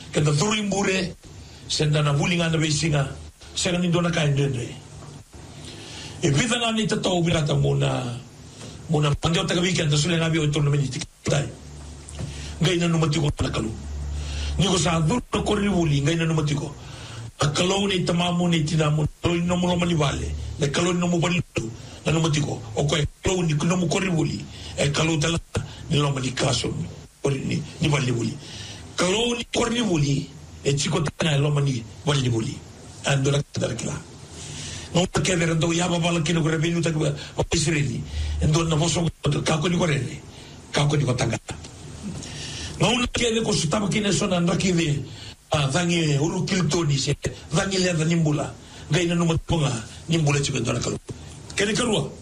Kada turing bure, senda na bulingan na besinga, sa kanindo na kain din eh. Ibita nga ni tataw binata muna pangyaw tagawikan, na sila nabi o ito naman itikitay. Gay na numati ko na kalo. Ni ko sa doon na koribuli, gay na numati ko. Akalaw na itamamo na itinamo, kaloy na mo manibale, na kaloy na mo balito, na numati ko. O kaya kalaw ni kuno mo koribuli, kalaw talaga nila manikaso, ni balibuli. Kalaw ni koribuli, chiko tana nila balibuli. Ando na kadar no kevera do yaba bala kino ko rebelu tak o Israeli endo na moso kako ni korene kako ni kotanga no na kede ko sutama kine sona ndakide dangi uru kiltoni se dangi le da nimbula gaina no matponga nimbula chiko ndona kalu kene karua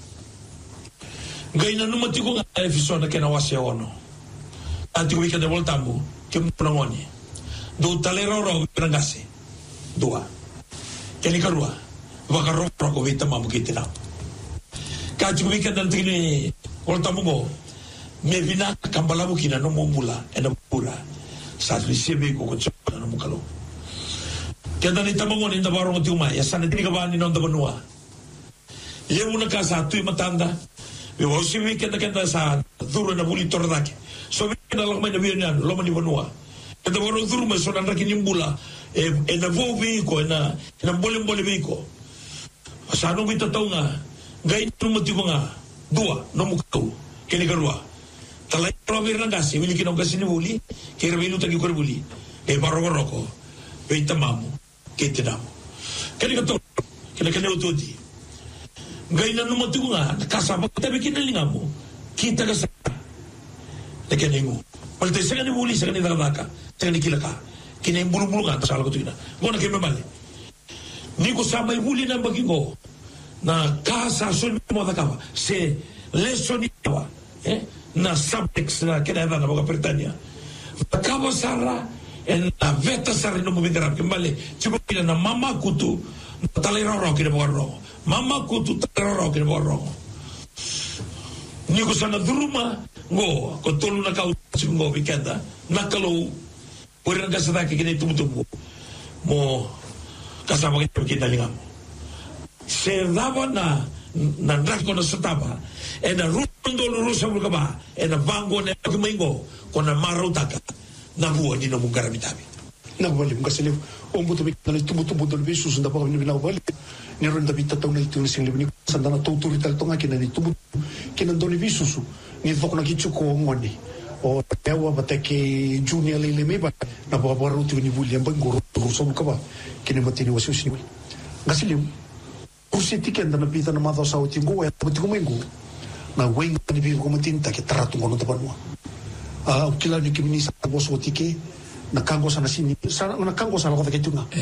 gaina no matiko ga efisona kena wase ono anti ko ikade voltambo ke mponangoni do talero ro prangase doa kene karua Wakarok ko vita mamu kita na. Kaji ko dan tini orang tamu mo me vina kambala mo kina no mula ena pura. Sa sebe ko no mukalo. Kaya ni tamu mo ni da barong tiuma ya sana tini ka ba ni non da banua. Ye una casa tu matanda. We wo sibi kenda sa duro na buli tordaki. So we na lang may nabiyan lo man ni banua. Kaya barong duro mo so nan rakin bula na vovi ko na bolem ko. Asano mo ito nga, gaya numati ko nga, dua, namukaw, kinikarwa. Talay rawir ng gasi, wili kinong gasi ni Wuli, kaya rawilo tagi ko Wuli, kaya baroko-roko, kaya tamamu, kaya tinamo. Kinikato, kinakaniututi. Gaya na numati ko nga, nakasama, tabi kinalinga mo, kita ka sa, nagkanin mo. Palitay sa kani Wuli, sa kani Dakamaka, sa kani Kilaka, kinaimbulong-bulong nga, tasala ko ito yun na. Guna kayo mamali. Ni ko sa may huli ng baging ko na kasasun mo na kawa se lesson itawa na subtext na kinahanda na mga Britanya kawa sara en na veta sara no mo bingarap kimbali chibo na mama kutu talero kina borro mama kutu talero kina borro ni ko sa na duruma go ko tulu na kau chibo bikenda nakalo pura nga sa taki kina tumutubo mo kasama kita lingam. Se dava na nandako na sataba, na rundo lurusa mo ka ba, na bango na kumaingo, kung na marutaka, na buwan din ang mong garamitabi. Nagwali mo kasi kung butumik na tumutubo doon, susunda pa kami binawali. Niron na bitataw na ito na siyang liban, sanda na tuturital ito nga, kinanitubo, kinandoni bisusu, nito ko nakitsu ko ang wani. O ewa batake junior lele ba na babaru tu ni William bangoro rusom ka ba kinamati ni wasu sini ngasilim usiti kan na pita na mata sa utingo ya buti kumengo na weng ni bi ko matinta ke tratu ngono tapanwa ukila ni kimini sa bos otike na kango sana sini sana na kango sana ko take tunga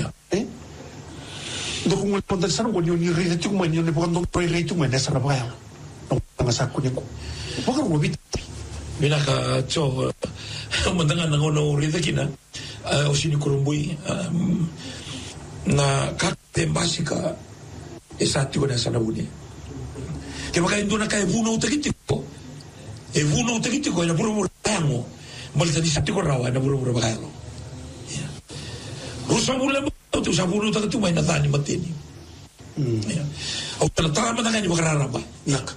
do ko mo ponda sana ko ni re tu mo ni ne pon do re tu mo na sana ba ya no ngasa ko ni ko bakar mo bit Binaka cho mandangan ng ono rito kina o sinikurumboy na kakatembasi ka esati ko na sa nauni kaya maka indo na kaya vuno utagiti ko vuno utagiti ko na puro-puro kaya mo malita di sati ko rawa na puro-puro kaya mo rusa mula mo ito sa vuno utagiti may natani matini o tanatara man na kanya makararaba nak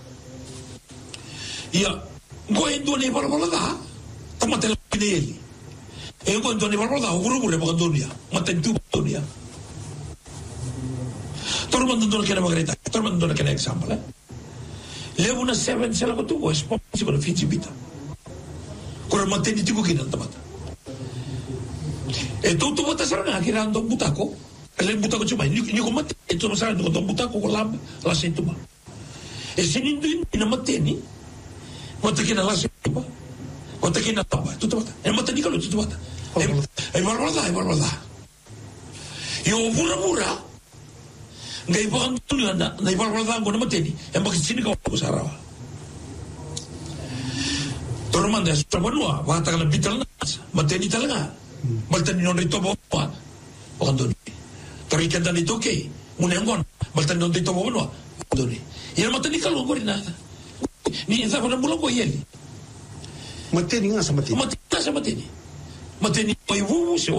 Go endo ne barbalada, tamatela pineli. Go endo ne barbalada, uguru-guru baka dunia, matentu dunia. Torman doon kena magrita, torman doon kena example. Levo na 7 sila ko tuwa, spot si ko na fiji bita. Kura mateni tigo kinan tamata. Tutu bata sarang akira andong butako, kasi butako cuma ini ko mati, ito masarang andong butako ko lab, lasa ito ba. Sinindo yun, inamateni. Mata kina lasa ba? Mata kina taba. Tutu bata. Mata di kalau tutu bata. Barbalada. Yo mura. Ngai bang tunya na barbalada ko na mateni. Bakit sini ka ko sarawa. Torman da sa banua, bata ka bital na. Mateni talaga. Baltan non rito ba? Bakit doon. Torikan dan ito kay. Munengon. Baltan non rito ba banua? Doon. Yan mateni ka ko rin na. Ni isa pa na bulong ko yeli. Mateni nga sa mateni. Mateni. Mateni pa iwuwusi.